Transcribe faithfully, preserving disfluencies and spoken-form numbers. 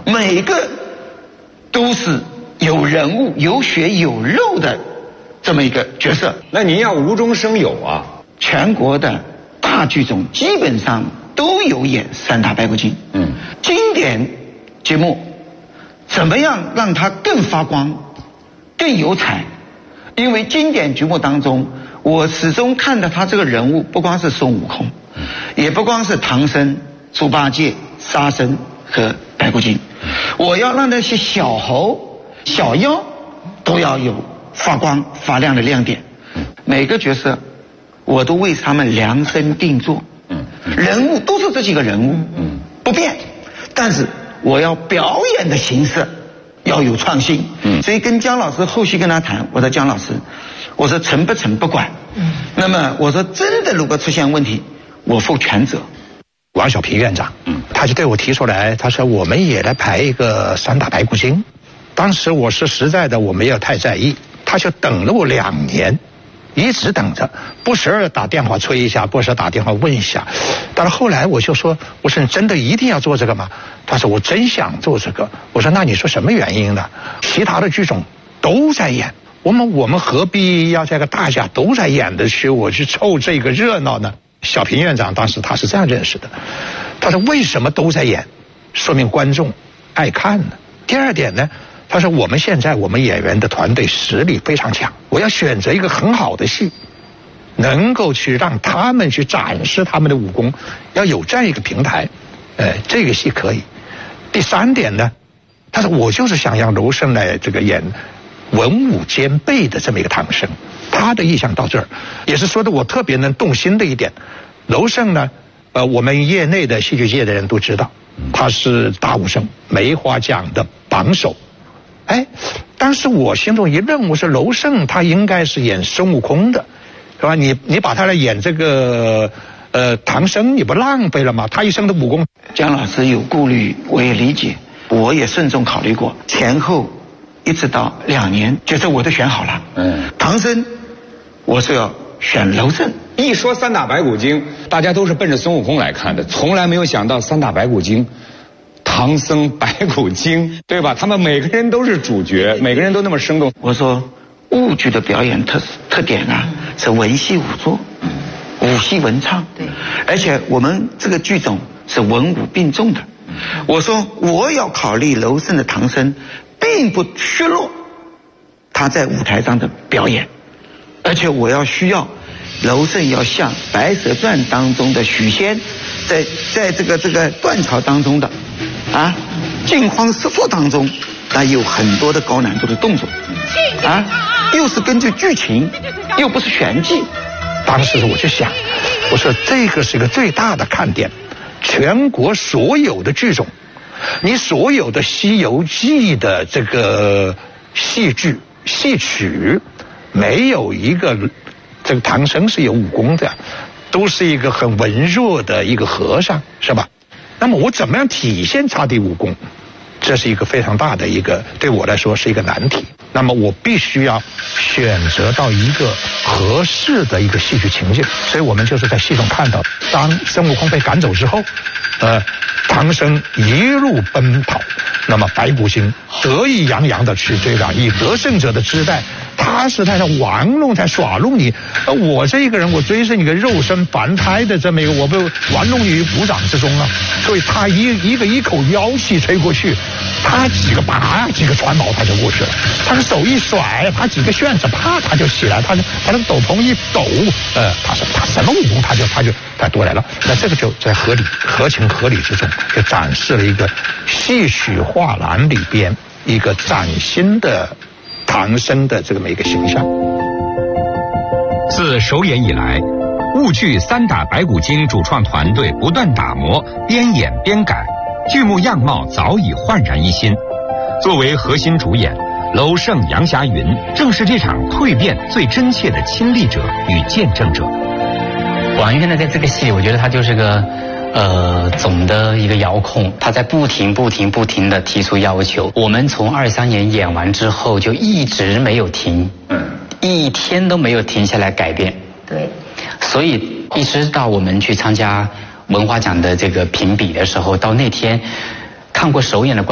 每个都是有人物、有血有肉的这么一个角色。 那您要无中生有啊！ 全国的大剧种基本上都有演三打白骨精。嗯，经典节目怎么样让它更发光、更有彩？因为经典剧目当中，我始终看到他这个人物，不光是孙悟空，也不光是唐僧、猪八戒、沙僧和白骨精，我要让那些小猴、小妖都要有发光发亮的亮点。每个角色我都为他们量身定做，人物都是这几个人物，不变，但是我要表演的形式要有创新。所以跟姜老师后续跟他谈，我说姜老师，我说成不成不管，那么我说真的如果出现问题，我负全责。 王小平院长，他就对我提出来，他说我们也来排一个三打白骨精。当时我是实在的我没有太在意，他就等了我两年，一直等着，不时打电话催一下，不时打电话问一下。但是后来我就说，我说你真的一定要做这个吗？他说我真想做这个。我说那你说什么原因呢？其他的剧种都在演，我们我们何必要这个大家都在演的去我去凑这个热闹呢？小平院长当时他是这样认识的，他说为什么都在演，说明观众爱看呢。第二点呢，他说我们现在我们演员的团队实力非常强，我要选择一个很好的戏，能够去让他们去展示他们的武功，要有这样一个平台，呃，这个戏可以。第三点呢，他说我就是想让娄胜来这个演文武兼备的这么一个唐僧，他的意向到这儿，也是说的我特别能动心的一点。娄胜呢，呃，我们业内的戏剧界的人都知道，他是大武生，梅花奖的榜首。哎，当时我心中一认，我说娄胜他应该是演孙悟空的，是吧？你你把他来演这个呃唐僧，你不浪费了吗？他一生的武功。 姜老师有顾虑，我也理解，我也慎重考虑过，前后一直到两年，角色我都选好了。嗯，唐僧我是要选娄胜。 一说三打白骨精，大家都是奔着孙悟空来看的，从来没有想到三打白骨精。唐僧白骨精，对吧？他们每个人都是主角，每个人都那么生动。 我说豫剧的表演特特点啊，是文戏武作，武戏文唱，对，而且我们这个剧种是文武并重的。我说我要考虑娄胜的唐僧，并不削弱他在舞台上的表演，而且我要需要娄胜要像《白蛇传》当中的许仙，在在这个这个断桥当中的啊惊慌失措当中，那有很多的高难度的动作啊，又是根据剧情，又不是玄机。 当时我就想，我说这个是一个最大的看点，全国所有的剧种，你所有的《西游记》的这个戏剧戏曲，没有一个这个唐僧是有武功的，都是一个很文弱的一个和尚，是吧？那么我怎么样体现他的武功？这是一个非常大的一个，对我来说是一个难题。那么我必须要选择到一个合适的一个戏剧情境，所以我们就是在戏中看到，当孙悟空被赶走之后，呃，唐僧一路奔跑，那么白骨精得意洋洋的去追赶，以得胜者的姿态，他是在那玩弄，在耍弄你。呃，我这一个人，我追是你个肉身凡胎的这么一个，我被玩弄于股掌之中啊。所以他一一个一口妖气吹过去，他几个拔几个船锚他就过去了，他的手一甩，他几个旋子啪他就起来，他他的斗篷一抖，呃，他是他什么武功他就他就他多来了。那这个就在合理合情合理之中，就展示了一个戏曲画栏里边一个崭新的唐僧的这么一个形象。 自首演以来，豫剧三打白骨精主创团队不断打磨，边演边改，剧目样貌早已焕然一新。作为核心主演，娄胜、杨霞云正是这场蜕变最真切的亲历者与见证者。 王源呢，在这个戏里，我觉得他就是个呃总的一个遥控，他在不停不停不停的提出要求。我们从二三年演完之后，就一直没有停，嗯，一天都没有停下来改变。对，所以一直到我们去参加文化奖的这个评比的时候，到那天看过首演的观